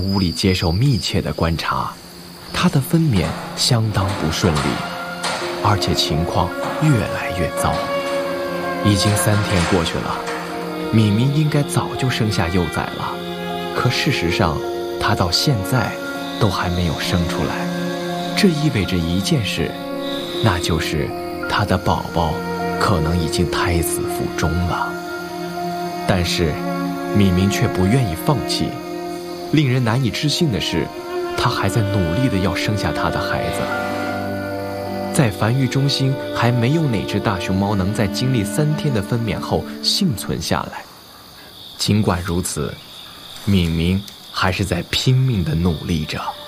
屋里接受密切的观察，她的分娩相当不顺利，而且情况越来越糟。已经3天过去了，敏敏应该早就生下幼崽了，可事实上她到现在都还没有生出来。这意味着一件事，那就是她的宝宝可能已经胎死腹中了。但是敏敏却不愿意放弃，令人难以置信的是，她还在努力地要生下她的孩子。在繁育中心，还没有哪只大熊猫能在经历3天的分娩后幸存下来。尽管如此，敏敏还是在拼命地努力着。